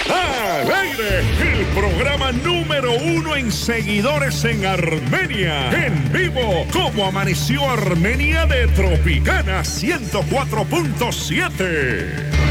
Al aire, el programa número 1 en seguidores en Armenia. En vivo, como amaneció Armenia de Tropicana 104.7.